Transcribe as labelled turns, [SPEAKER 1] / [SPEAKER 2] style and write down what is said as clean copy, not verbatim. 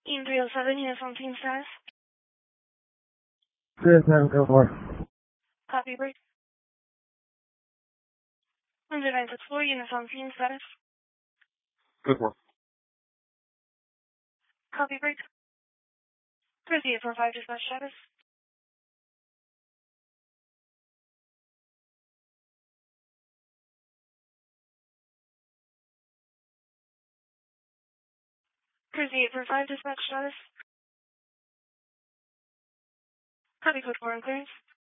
[SPEAKER 1] Team 307, uniform team status.
[SPEAKER 2] 307, go for it.
[SPEAKER 1] Copy break. 964, uniform team status.
[SPEAKER 2] Good work.
[SPEAKER 1] Copy break. 3845, dispatch status. Cruise 845, dispatch status. Copy code 4 on clearance.